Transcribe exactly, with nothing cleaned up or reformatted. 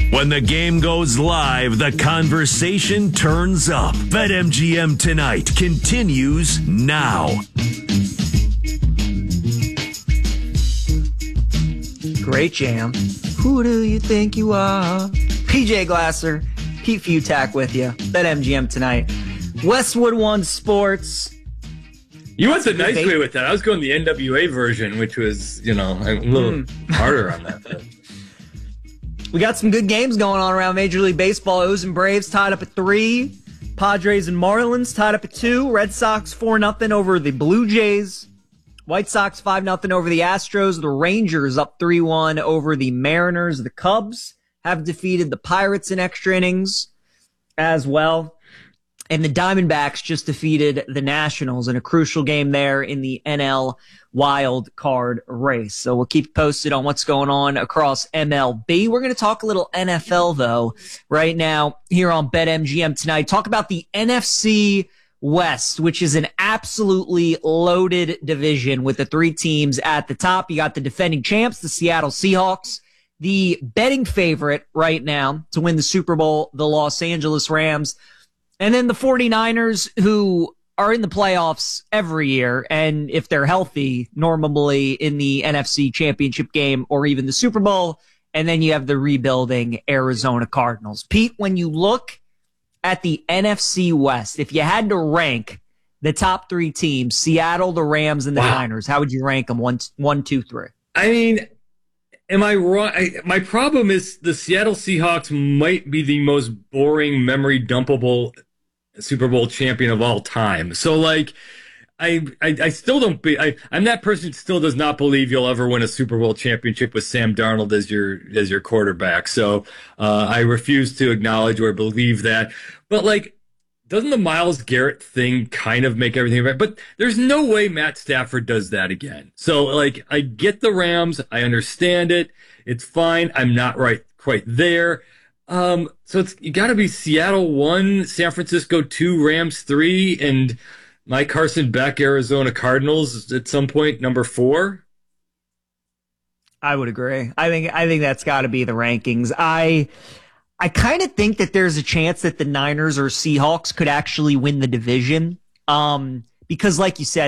When the game goes live, the conversation turns up. BetMGM Tonight continues now. Great jam. Who do you think you are? P J Glasser, Pete Futak with you. BetMGM Tonight. Westwood One Sports. You went the nice way with that. I was going the N W A version, which was, you know, a little mm. harder on that. But. We got some good games going on around Major League Baseball. O's and Braves tied up at three. Padres and Marlins tied up at two. Red Sox four nothing over the Blue Jays. White Sox five nothing over the Astros. The Rangers up three one over the Mariners. The Cubs have defeated the Pirates in extra innings as well. And the Diamondbacks just defeated the Nationals in a crucial game there in the N L wild card race. So we'll keep posted on what's going on across M L B. We're going to talk a little N F L, though, right now here on BetMGM Tonight. Talk about the N F C West, which is an absolutely loaded division with the three teams at the top. You got the defending champs, the Seattle Seahawks. The betting favorite right now to win the Super Bowl, the Los Angeles Rams. And then the 49ers, who are in the playoffs every year, and if they're healthy, normally in the N F C Championship game or even the Super Bowl. And then you have the rebuilding Arizona Cardinals. Pete, when you look at the N F C West, if you had to rank the top three teams, Seattle, the Rams, and the wow. Niners, how would you rank them? One, one, two, three. I mean, am I wrong? I, my problem is the Seattle Seahawks might be the most boring, memory dumpable Super Bowl champion of all time. So, like, I, I, I still don't be. I, I'm that person who still does not believe you'll ever win a Super Bowl championship with Sam Darnold as your as your quarterback. So, uh, I refuse to acknowledge or believe that. But like, doesn't the Myles Garrett thing kind of make everything right? But there's no way Matt Stafford does that again. So, like, I get the Rams. I understand it. It's fine. I'm not right quite there. Um, so it's you got to be Seattle one, San Francisco two, Rams three, and Mike Carson back Arizona Cardinals at some point number four. I would agree. I think I think that's got to be the rankings. I I kind of think that there's a chance that the Niners or Seahawks could actually win the division. Um, because like you said,